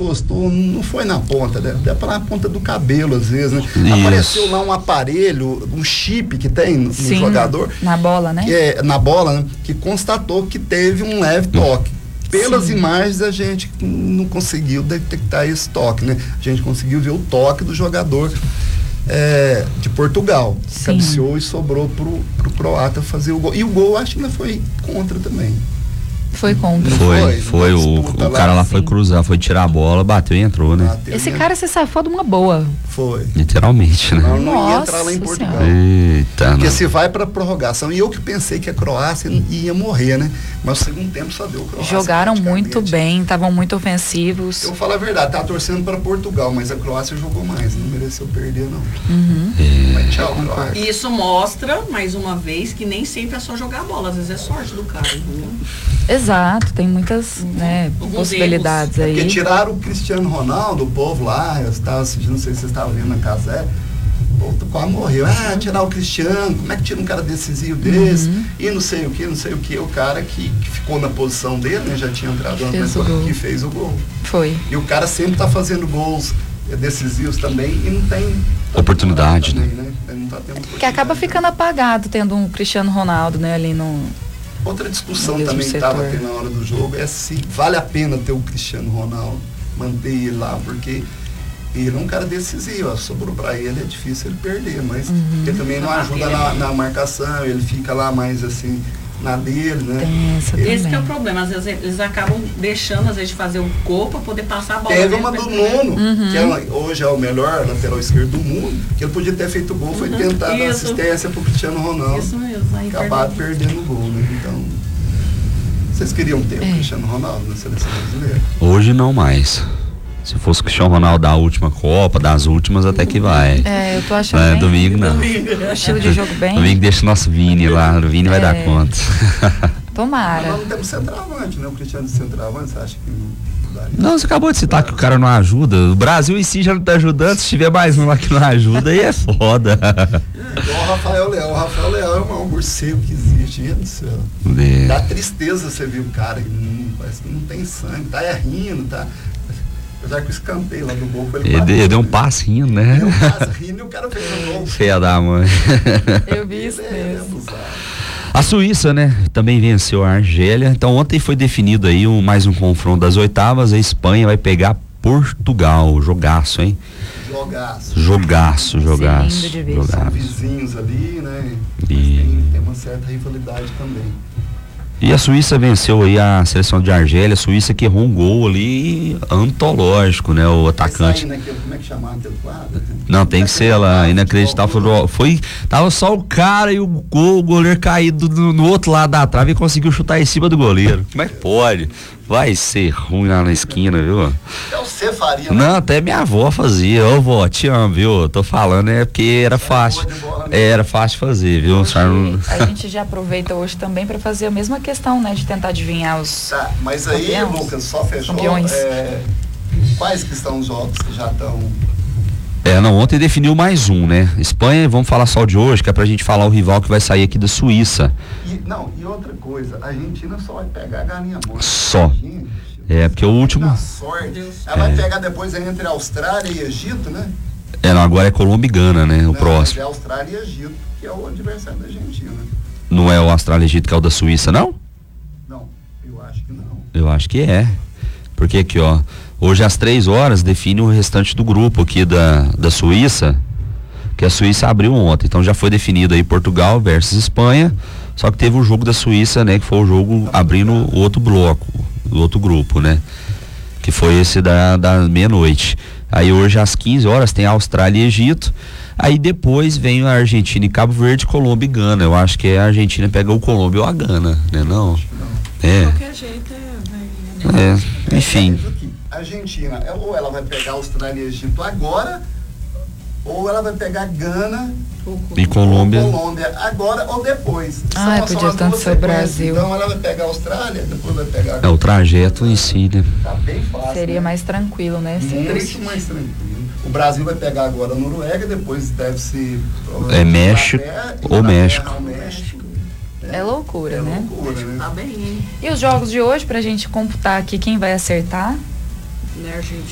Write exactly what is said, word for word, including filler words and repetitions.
encostou, não foi na ponta, né? Até para na ponta do cabelo, às vezes, né? Isso. Apareceu lá um aparelho, um chip que tem no, Sim, no jogador. na bola, né? Que é, na bola, né? Que constatou que teve um leve toque. Pelas Sim. imagens a gente não conseguiu detectar esse toque, né? A gente conseguiu ver o toque do jogador é, de Portugal. Sim. Cabeceou e sobrou pro, pro croata fazer o gol. E o gol acho que ainda foi contra também. Foi contra. Foi, foi. foi o, o cara lá, lá foi cruzar, foi tirar a bola, bateu e entrou, né? Bateu Esse cara se safou de uma boa. Foi. Literalmente, né? Não, não ia entrar lá em Portugal. Eita, Porque não. se vai pra prorrogação, e eu que pensei que a Croácia ia morrer, né? Mas no segundo tempo só deu Croácia. Jogaram muito bem, estavam muito ofensivos. Eu falo a verdade, tava torcendo para Portugal, mas a Croácia jogou mais, não mereceu perder, não. Uhum. É. Mas tchau, Croácia. E isso mostra, mais uma vez, que nem sempre é só jogar a bola, às vezes é sorte do cara, entendeu? Exato, tem muitas uhum. né, possibilidades erros. aí. É porque tiraram o Cristiano Ronaldo, o povo lá, eu estava assistindo, não sei se vocês estavam vendo na casa, o povo quase morreu. Ah, tirar o Cristiano, como é que tira um cara decisivo desse? Uhum. E não sei o que, não sei o que. O cara que, que ficou na posição dele, né, já tinha entrado antes, mas que fez o gol. Foi. E o cara sempre tá fazendo gols decisivos também e não tem oportunidade, também, né? né? Não tá tendo oportunidade. Que acaba ficando apagado tendo um Cristiano Ronaldo, né, ali no... Outra discussão também que estava tendo na hora do jogo é se vale a pena ter o Cristiano Ronaldo, manter ele lá, porque ele é um cara decisivo, ó, sobrou para ele, é difícil ele perder, mas uhum. ele também não ajuda na, na marcação, ele fica lá mais assim, na dele, né? Tem essa Esse também. que é o problema, às vezes eles acabam deixando, às vezes, de fazer o gol para poder passar a bola. Teve uma do Nuno, uhum. que é, hoje é o melhor lateral esquerdo do mundo, que ele podia ter feito o gol, uhum. foi tentar dar assistência pro Cristiano Ronaldo. Isso mesmo. Aí acabado perdendo. perdendo o gol, né? Então, vocês queriam ter é. o Cristiano Ronaldo na seleção brasileira? Hoje não mais. Se fosse o Cristiano Ronaldo da última Copa, das últimas, até que vai. É, eu tô achando é, bem. Domingo não. O estilo de jogo bem. Domingo deixa o nosso Vini lá, o Vini é. vai dar conta. Tomara. Mas nós não temos centroavante, né? O Cristiano de centroavante, você acha que não daria? Não, você acabou de citar que o cara não ajuda. O Brasil em si já não tá ajudando. Se tiver mais um lá que não ajuda, aí é foda. Igual o Rafael Leão. O Rafael Leão é o maior morcego que existe, gente do céu. É. Dá tristeza você ver o cara que não, parece que não tem sangue, tá é rindo, tá. Apesar que o escanteio lá do gol foi ele. Ele, bateu, ele deu um passe rindo, né? Deu um passe rindo e o cara fez um gol. Feia da mãe. Eu vi isso é, mesmo. A Suíça, né, também venceu a Argélia. Então ontem foi definido aí um, mais um confronto das oitavas. A Espanha vai pegar Portugal. Jogaço, hein? Jogaço. Jogaço, jogaço. Sim, de ver. jogaço. São vizinhos ali, né? E... Tem, tem uma certa rivalidade também. E a Suíça venceu aí a seleção de Argélia. A Suíça que errou um gol ali antológico, né? O atacante. Naquele, como é que chamava aquele quadro? Não, tem que ser lá, inacreditável. Foi, tava só o cara e o gol, o goleiro caído no, no outro lado da trave e conseguiu chutar em cima do goleiro. Como é que pode? Vai ser ruim lá na esquina, viu? Até você faria. Não, até minha avó fazia. Ô, vó, te amo, viu? Tô falando é porque era fácil. Era fácil fazer, viu? Hoje, a gente já aproveita hoje também para fazer a mesma questão, né? De tentar adivinhar os. Tá, mas aí, campeões, Lucas, só fechou. É, quais que estão os jogos que já estão. É, não, ontem definiu mais um, né? Espanha, vamos falar só de hoje, que é pra gente falar o rival que vai sair aqui da Suíça. E, não, e outra coisa, a Argentina só vai pegar a galinha morta. Só. Gente, é, porque o último... Na sorte. Ela é. vai pegar depois entre Austrália e Egito, né? É, não, agora é Colômbia e Gana, né? O não, próximo. É Austrália e Egito, que é o adversário da Argentina. Não é o Austrália e Egito que é o da Suíça, não? Não, eu acho que não. Eu acho que é. Porque aqui, ó, hoje às três horas define o restante do grupo aqui da, da Suíça, que a Suíça abriu ontem. Então já foi definido aí Portugal versus Espanha, só que teve o jogo da Suíça, né, que foi o jogo abrindo o outro bloco, o outro grupo, né, que foi esse da, da meia-noite. Aí hoje às quinze horas tem Austrália e Egito, aí depois vem a Argentina e Cabo Verde, Colômbia e Gana. Eu acho que é a Argentina pega o Colômbia ou a Gana, né, não? É. De qualquer jeito é... É, enfim. A Argentina, ou ela vai pegar Austrália e Egito agora, ou ela vai pegar Gana e Colômbia. Ou Colômbia agora ou depois. Ah, são, podia são tanto ser o Brasil. Então ela vai pegar a Austrália, depois vai pegar. É o trajeto em si, né? Tá bem fácil. Seria, né, mais tranquilo, né? Muito mais tranquilo. O Brasil vai pegar agora a Noruega, depois deve ser. É México ou México. México. É loucura, é né? Loucura, né? Tá bem, hein? E os jogos de hoje, pra gente computar aqui quem vai acertar?